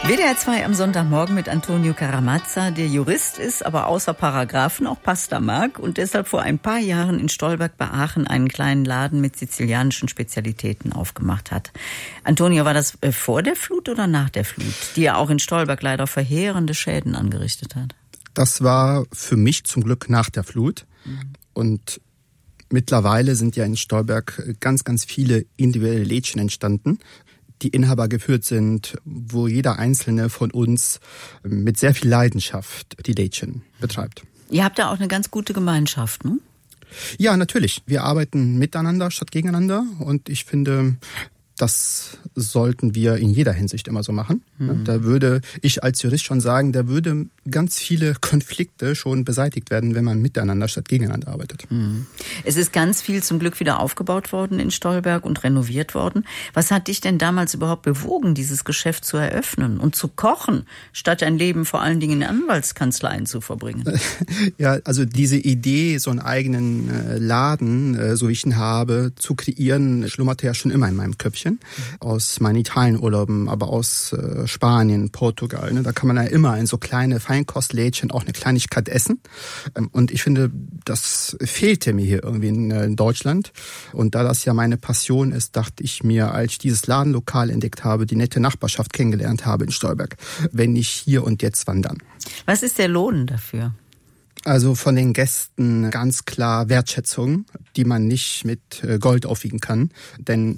WDR 2 am Sonntagmorgen mit Antonio Caramazza, der Jurist ist, aber außer Paragraphen auch Pasta mag und deshalb vor ein paar Jahren in Stolberg bei Aachen einen kleinen Laden mit sizilianischen Spezialitäten aufgemacht hat. Antonio, war das vor der Flut oder nach der Flut, die ja auch in Stolberg leider verheerende Schäden angerichtet hat? Das war für mich zum Glück nach der Flut. Und mittlerweile sind ja in Stolberg ganz, ganz viele individuelle Lädchen entstanden, die Inhaber geführt sind, wo jeder Einzelne von uns mit sehr viel Leidenschaft die Lädchen betreibt. Ihr habt da auch eine ganz gute Gemeinschaft, ne? Ja, natürlich. Wir arbeiten miteinander statt gegeneinander und ich finde, das sollten wir in jeder Hinsicht immer so machen. Da würde ich als Jurist schon sagen, da würde ganz viele Konflikte schon beseitigt werden, wenn man miteinander statt gegeneinander arbeitet. Es ist ganz viel zum Glück wieder aufgebaut worden in Stolberg und renoviert worden. Was hat dich denn damals überhaupt bewogen, dieses Geschäft zu eröffnen und zu kochen, statt dein Leben vor allen Dingen in Anwaltskanzleien zu verbringen? Ja, also diese Idee, so einen eigenen Laden, so wie ich ihn habe, zu kreieren, schlummerte ja schon immer in meinem Köpfchen. Aus meinen Italienurlauben, aber aus Spanien, Portugal. Da kann man ja immer in so kleine Feinkostlädchen auch eine Kleinigkeit essen. Und ich finde, das fehlte mir hier irgendwie in Deutschland. Und da das ja meine Passion ist, dachte ich mir, als ich dieses Ladenlokal entdeckt habe, die nette Nachbarschaft kennengelernt habe in Stolberg, wenn nicht hier und jetzt wandern. Was ist der Lohn dafür? Also von den Gästen ganz klar Wertschätzung, die man nicht mit Gold aufwiegen kann. Denn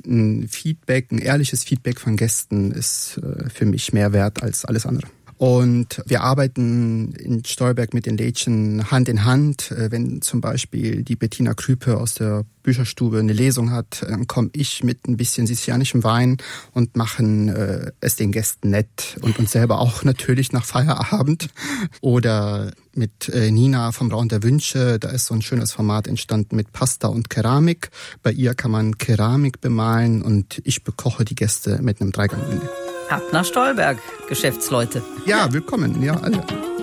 ein ehrliches Feedback von Gästen ist für mich mehr wert als alles andere. Und wir arbeiten in Stolberg mit den Lädchen Hand in Hand. Wenn zum Beispiel die Bettina Krüpe aus der Bücherstube eine Lesung hat, dann komme ich mit ein bisschen sizilianischem Wein und machen es den Gästen nett und uns selber auch natürlich nach Feierabend. Oder mit Nina vom Raum der Wünsche, da ist so ein schönes Format entstanden mit Pasta und Keramik. Bei ihr kann man Keramik bemalen und ich bekoche die Gäste mit einem Dreigang-Menü. Ab nach Stolberg, Geschäftsleute. Ja, willkommen, ja, alle.